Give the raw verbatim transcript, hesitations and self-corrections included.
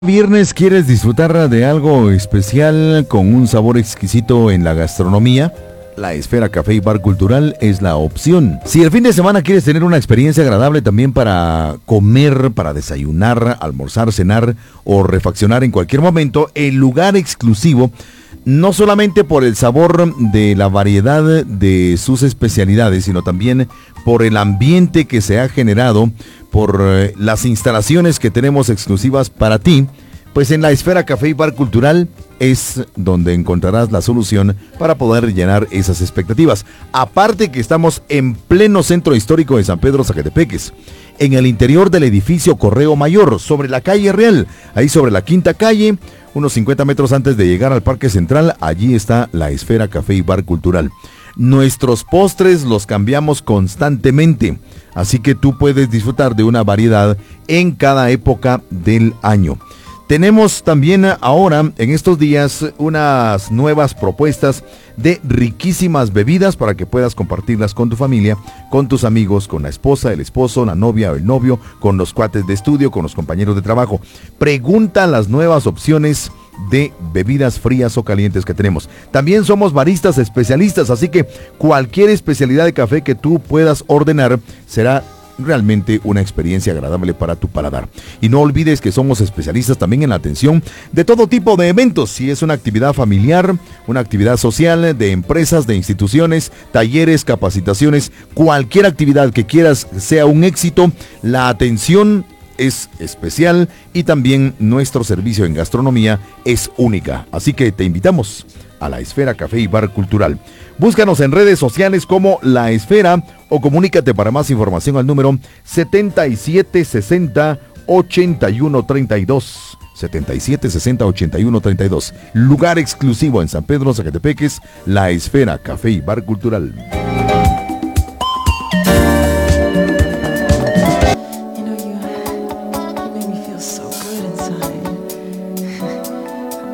Viernes, ¿quieres disfrutar de algo especial con un sabor exquisito en la gastronomía? La Esfera Café y Bar Cultural es la opción. Si el fin de semana quieres tener una experiencia agradable también para comer, para desayunar, almorzar, cenar o refaccionar en cualquier momento, el lugar exclusivo, no solamente por el sabor de la variedad de sus especialidades, sino también por el ambiente que se ha generado, por eh, las instalaciones que tenemos exclusivas para ti, pues en la Esfera Café y Bar Cultural es donde encontrarás la solución para poder llenar esas expectativas. Aparte que estamos en pleno centro histórico de San Pedro Zacatepeques, en el interior del edificio Correo Mayor, sobre la calle Real, ahí sobre la quinta calle, unos cincuenta metros antes de llegar al Parque Central, allí está la Esfera Café y Bar Cultural. Nuestros postres los cambiamos constantemente, así que tú puedes disfrutar de una variedad en cada época del año. Tenemos también ahora, en estos días, unas nuevas propuestas de riquísimas bebidas para que puedas compartirlas con tu familia, con tus amigos, con la esposa, el esposo, la novia o el novio, con los cuates de estudio, con los compañeros de trabajo. Pregunta las nuevas opciones de bebidas frías o calientes que tenemos. También somos baristas especialistas, así que cualquier especialidad de café que tú puedas ordenar será realmente una experiencia agradable para tu paladar. Y no olvides que somos especialistas también en la atención de todo tipo de eventos, si es una actividad familiar, una actividad social, de empresas, de instituciones, talleres, capacitaciones, cualquier actividad que quieras sea un éxito, la atención es especial y también nuestro servicio en gastronomía es única. Así que te invitamos a la Esfera Café y Bar Cultural. Búscanos en redes sociales como La Esfera o comunícate para más información al número setenta y siete sesenta ochenta y uno treinta y dos. setenta y siete sesenta ochenta y uno treinta y dos. Lugar exclusivo en San Pedro Zacatepeques, La Esfera Café y Bar Cultural.